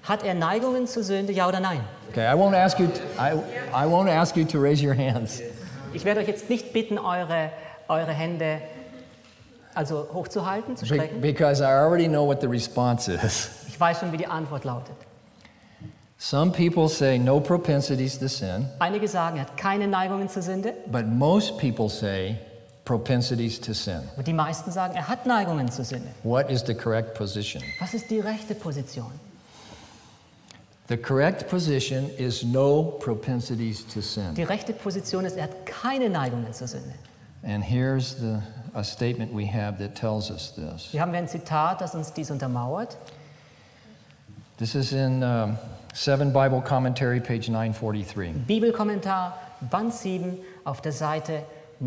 Hat er Neigungen zur Sünde, ja oder nein? Okay, I won't ask you to raise your hands. Ich werde euch jetzt nicht bitten, eure Hände also hochzuhalten, zu strecken. Because I already know what the response is. Ich weiß schon, wie die Antwort lautet. Some people say no propensities to sin. Einige sagen, er hat keine Neigungen zur Sünde. But most people say propensities to sin. Und die meisten sagen, er hat Neigungen zur Sünde. What is the correct position? Was ist die rechte Position? The correct position is no propensities to sin. Die rechte Position ist, er hat keine Neigungen zur Sünde. And here's a statement we have that tells us this. Hier haben wir ein Zitat, das uns dies untermauert. This is in 7 Bible Commentary, page 943. Bibelkommentar, Band 7, auf der Seite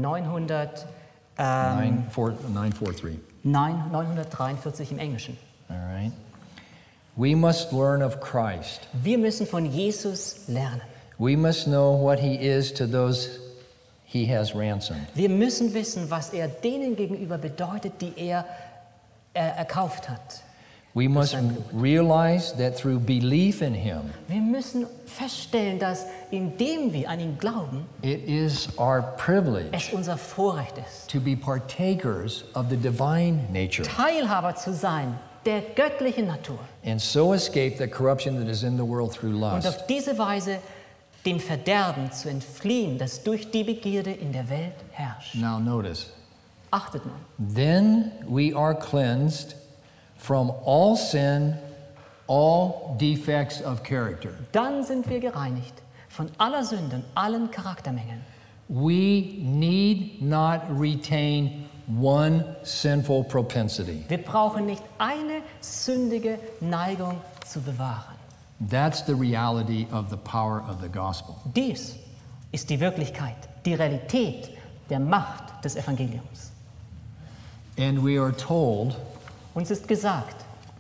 943 im Englischen. All right. We must learn of Christ. Wir müssen von Jesus lernen. We must know what he is to those he has ransomed. Wir müssen wissen, was er denen gegenüber bedeutet, die er erkauft hat. We must realize that through belief in him, Wir müssen feststellen, dass indem wir an ihn glauben, it is our privilege es unser Vorrecht ist, to be partakers of the divine nature Teilhaber zu sein der göttlichen Natur and so escape the corruption that is in the world through und lust. auf diese Weise dem Verderben zu entfliehen, das durch die Begierde in der Welt herrscht. Now notice, Achtet mal. then we are cleansed from all sin, all defects of character. Dann sind wir gereinigt von aller Sünde und allen Charaktermängeln. We need not retain one sinful propensity. Wir brauchen nicht eine sündige Neigung zu bewahren. That's the reality of the power of the gospel. Dies ist die Wirklichkeit, die Realität der Macht des Evangeliums. And we are told, Uns ist gesagt,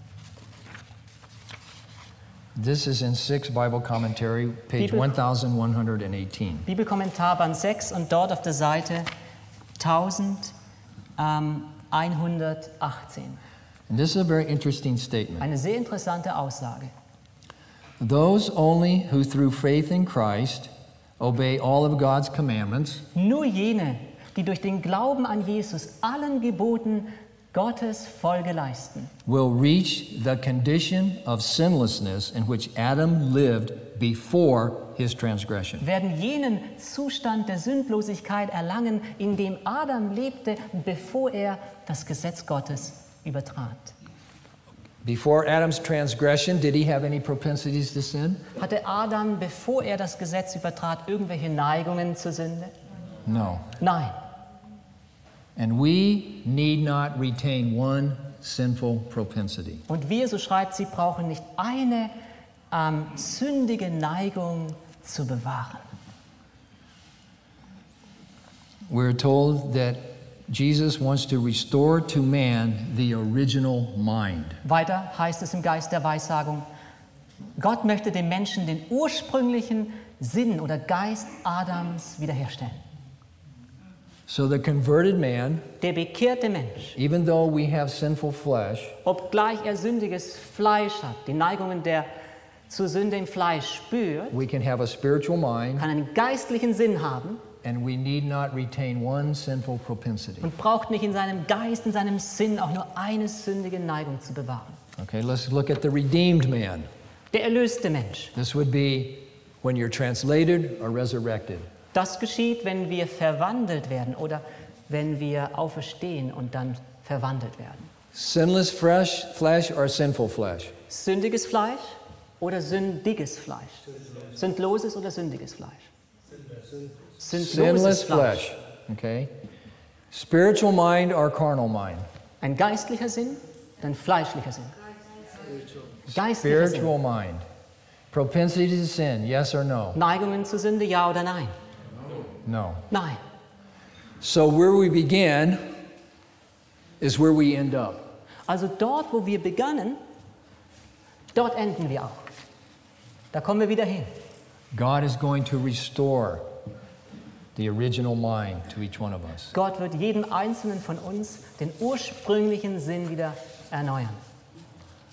this is in 6 Bible Commentary, page Bibel- 1118. Bibelkommentar Band 6 und dort auf der Seite 1118. And this is a very interesting statement. Eine sehr interessante Aussage. Those only who through faith in Christ obey all of God's commandments Nur jene, die durch den Glauben an Jesus allen Geboten Gottes Folge leisten, will reach the condition of sinlessness in which Adam lived before his transgression. werden jenen Zustand der Sündlosigkeit erlangen, in dem Adam lebte, bevor er das Gesetz Gottes übertrat. Before Adam's transgression, did he have any propensities to sin? Hatte Adam, bevor er das Gesetz übertrat, irgendwelche Neigungen zur Sünde? No. Nein. And we need not retain one sinful propensity. Und wir, so schreibt sie, brauchen nicht eine sündige Neigung zu bewahren. We're told that Jesus wants to restore to man the original mind. Weiter heißt es im Geist der Weissagung, Gott möchte dem Menschen den ursprünglichen Sinn oder Geist Adams wiederherstellen. So the converted man, Der bekehrte Mensch, even though we have sinful flesh, obgleich er sündiges Fleisch hat, die Neigungen zur Sünde im Fleisch spürt, we can have a spiritual mind, kann einen geistlichen Sinn haben and we need not retain one sinful propensity. und braucht nicht in seinem Geist, in seinem Sinn auch nur eine sündige Neigung zu bewahren. Okay, let's look at the redeemed man. Der erlöste Mensch. This would be when you're translated or resurrected. Das geschieht, wenn wir verwandelt werden oder wenn wir auferstehen und dann verwandelt werden. Sinless flesh or sinful flesh? Sündiges Fleisch oder sündiges Fleisch? Sündloses oder sündiges Fleisch? Sinless flesh. Okay. Spiritual mind or carnal mind? Ein geistlicher Sinn, ein fleischlicher Sinn. Geistlicher Sinn. Spiritual mind. Propensity to sin, yes or no? Neigungen zur Sünde, ja oder nein? No. Nein. So where we began is where we end up. Also dort, wo wir begannen, dort enden wir auch. Da kommen wir wieder hin. God is going to restore the original mind to each one of us. Gott wird jedem Einzelnen von uns den ursprünglichen Sinn wieder erneuern.